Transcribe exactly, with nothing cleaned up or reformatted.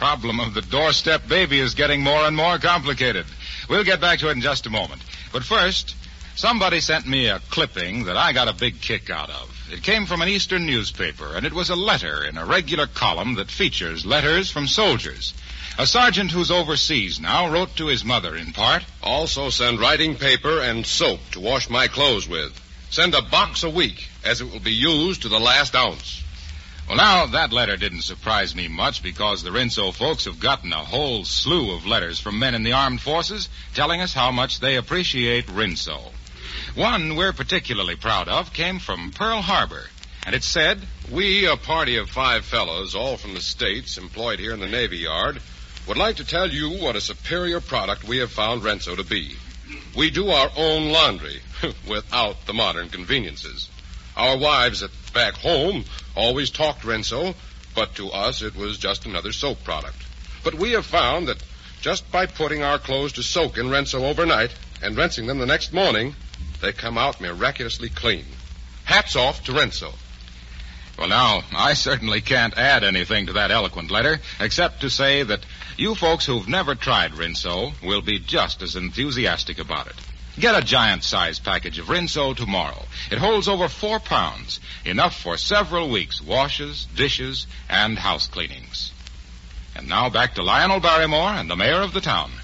problem of the doorstep baby is getting more and more complicated. We'll get back to it in just a moment. But first, somebody sent me a clipping that I got a big kick out of. It came from an Eastern newspaper, and it was a letter in a regular column that features letters from soldiers. A sergeant who's overseas now wrote to his mother in part. Also send writing paper and soap to wash my clothes with. Send a box a week, as it will be used to the last ounce. Well, now, that letter didn't surprise me much because the Rinso folks have gotten a whole slew of letters from men in the armed forces telling us how much they appreciate Rinso. One we're particularly proud of came from Pearl Harbor, and it said, "We, a party of five fellows, all from the States, employed here in the Navy Yard, would like to tell you what a superior product we have found Rinso to be. We do our own laundry without the modern conveniences. Our wives at back home always talked Rinso, but to us it was just another soap product. But we have found that just by putting our clothes to soak in Rinso overnight and rinsing them the next morning, they come out miraculously clean. Hats off to Rinso." Well, now, I certainly can't add anything to that eloquent letter, except to say that you folks who've never tried Rinso will be just as enthusiastic about it. Get a giant-sized package of Rinso tomorrow. It holds over four pounds, enough for several weeks' washes, dishes, and house cleanings. And now back to Lionel Barrymore and the mayor of the town.